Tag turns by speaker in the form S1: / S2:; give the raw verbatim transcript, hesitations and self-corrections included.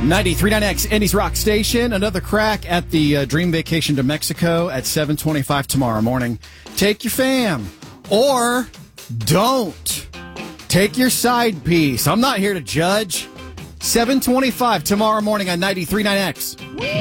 S1: ninety-three point nine X, Indy's Rock Station. Another crack at the uh, Dream Vacation to Mexico at seven twenty-five tomorrow morning. Take your fam. Or don't. Take your side piece. I'm not here to judge. seven twenty-five tomorrow morning on ninety-three point nine X.